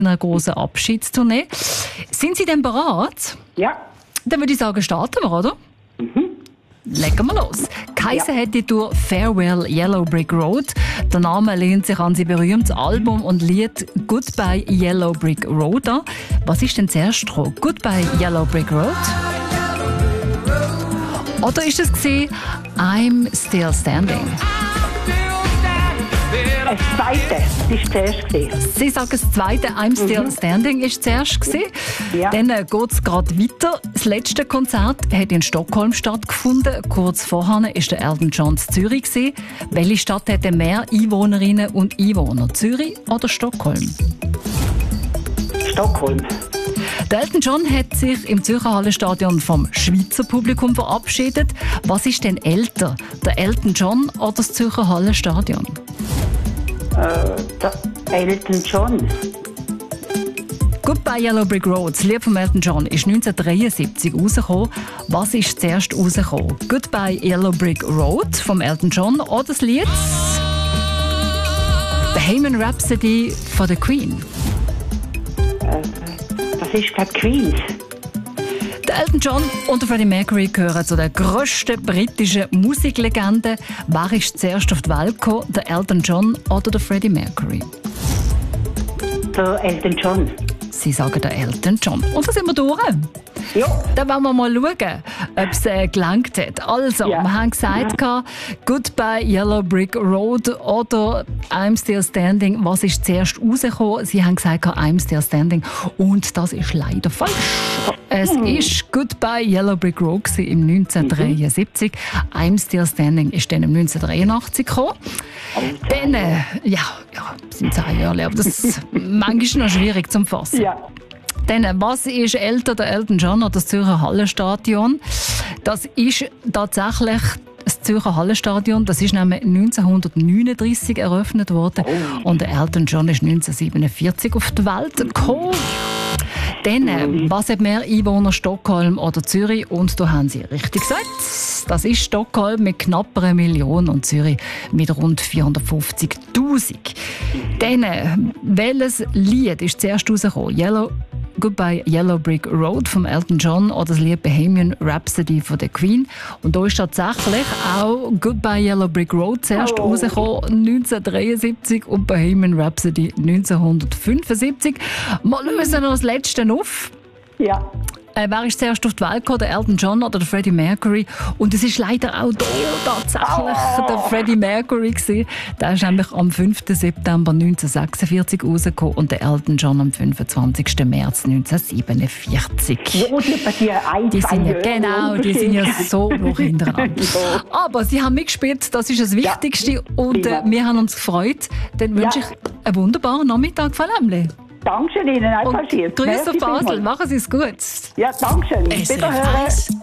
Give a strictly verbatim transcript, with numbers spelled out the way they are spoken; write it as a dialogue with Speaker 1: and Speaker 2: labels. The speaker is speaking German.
Speaker 1: einer grossen Abschiedstournee. Sind Sie denn bereit?
Speaker 2: Ja.
Speaker 1: Dann würde ich sagen, starten wir, oder?
Speaker 2: Mhm.
Speaker 1: Legen wir los. Kaiser
Speaker 2: Ja.
Speaker 1: hätte durch Farewell Yellow Brick Road. Der Name lehnt sich an sein berühmtes Album und Lied Goodbye Yellow Brick Road an. Was ist denn zuerst dran? Goodbye Yellow Brick Road? Oder ist es gewesen, I'm Still Standing?
Speaker 2: Das zweite, das war zuerst gewesen.
Speaker 1: Sie sagen, das zweite I'm Still mhm. Standing ist zuerst gewesen.
Speaker 2: Ja.
Speaker 1: Dann äh, geht es gerade weiter. Das letzte Konzert hat in Stockholm stattgefunden. Kurz vorher war der Elton John in Zürich gewesen. Welche Stadt hatte mehr Einwohnerinnen und Einwohner? Zürich oder Stockholm?
Speaker 2: Stockholm.
Speaker 1: Der Elton John hat sich im Zürcher Hallenstadion vom Schweizer Publikum verabschiedet. Was ist denn älter, der Elton John oder das Zürcher Hallenstadion?
Speaker 2: Äh, der Elton John.
Speaker 1: Goodbye Yellow Brick Road, das Lied von Elton John, ist neunzehnhundertdreiundsiebzig rausgekommen. Was ist zuerst rausgekommen? Goodbye Yellow Brick Road vom Elton John oder das Lied Bohemian Rhapsody von der Queen?
Speaker 2: Äh, das ist, glaube ich, Queen.
Speaker 1: Der Elton John und der Freddie Mercury gehören zu den grössten britischen Musiklegenden. Wer ist zuerst auf die Welt gekommen, der Elton John oder der Freddie Mercury?
Speaker 2: Der Elton John.
Speaker 1: Sie sagen der Elton John. Und da sind wir durch.
Speaker 2: Ja.
Speaker 1: Dann wollen wir mal schauen, ob es äh, gelangt hat. Also,
Speaker 2: Ja.
Speaker 1: wir haben gesagt,
Speaker 2: Ja.
Speaker 1: Goodbye Yellow Brick Road oder I'm Still Standing. Was ist zuerst rausgekommen? Sie haben gesagt, I'm Still Standing. Und das ist leider falsch. Es
Speaker 2: Hm.
Speaker 1: ist Goodbye Yellow Brick Road im neunzehnhundertdreiundsiebzig. Mhm. I'm Still Standing ist dann im neunzehnhundertdreiundachtzig gekommen.
Speaker 2: Oh,
Speaker 1: Dann, äh, ja, ja, sind zehn Jahre, aber das ist manchmal noch schwierig zum Fassen.
Speaker 2: Ja.
Speaker 1: Dann, was ist älter, der Elton John oder das Zürcher Hallenstadion? Das ist tatsächlich das Zürcher Hallenstadion. Das ist nämlich neunzehnhundertneununddreißig eröffnet worden.
Speaker 2: Oh.
Speaker 1: Und der Elton John ist neunzehnhundertsiebenundvierzig auf die Welt gekommen. Dann, äh, was hat mehr Einwohner, Stockholm oder Zürich? Und da haben Sie richtig gesagt. Das ist Stockholm mit knapp einer Million und Zürich mit rund vierhundertfünfzigtausend. Dann, äh, welches Lied ist zuerst rausgekommen? Yellow Goodbye Yellow Brick Road vom Elton John oder das Lied Bohemian Rhapsody von der Queen. Und da ist tatsächlich auch Goodbye Yellow Brick Road zuerst
Speaker 2: Oh.
Speaker 1: rausgekommen, neunzehnhundertdreiundsiebzig, und Bohemian Rhapsody neunzehnhundertfünfundsiebzig. Wir lösen noch das letzte auf.
Speaker 2: Ja.
Speaker 1: Äh, wer ist zuerst auf die Welt gekommen, der Elton John oder der Freddie Mercury? Und es ist leider auch da tatsächlich
Speaker 2: Oh.
Speaker 1: der Freddie Mercury gewesen. Der ist nämlich am fünften September neunzehnhundertsechsundvierzig rausgekommen und der Elton John am fünfundzwanzigsten März neunzehnhundertsiebenundvierzig.
Speaker 2: Ja, die bei dir ein,
Speaker 1: Die sind ja,
Speaker 2: zwei
Speaker 1: genau, die sind ja so noch hintereinander.
Speaker 2: Ja.
Speaker 1: Aber sie haben mitgespielt, das ist das Wichtigste.
Speaker 2: Ja,
Speaker 1: und äh,
Speaker 2: prima.
Speaker 1: wir haben uns gefreut. Dann wünsche
Speaker 2: Ja.
Speaker 1: ich einen wunderbaren Nachmittag, Frau Lämmle.
Speaker 2: Dankeschön Ihnen, einfach
Speaker 1: Und
Speaker 2: viel.
Speaker 1: Grüße auf Basel, machen Sie es gut.
Speaker 2: Ja, Dankeschön.
Speaker 3: S R F
Speaker 2: Wiederhören.
Speaker 3: eins